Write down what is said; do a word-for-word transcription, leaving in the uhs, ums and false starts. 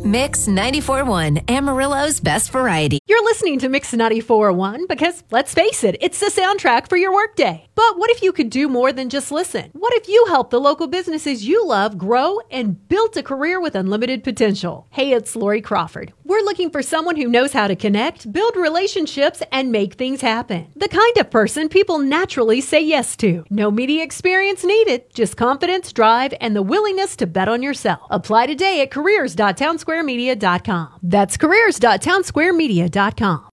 Mix ninety-four point one, Amarillo's best variety. You're listening to Mix ninety-four point one because, let's face it, it's the soundtrack for your workday. But what if you could do more than just listen? What if you helped the local businesses you love grow and built a career with unlimited potential? Hey, it's Lori Crawford. We're looking for someone who knows how to connect, build relationships, and make things happen. The kind of person people naturally say yes to. No media experience needed, just confidence, drive, and the willingness to bet on yourself. Apply today at careers dot townsquare media dot com. That's careers dot townsquare media dot com.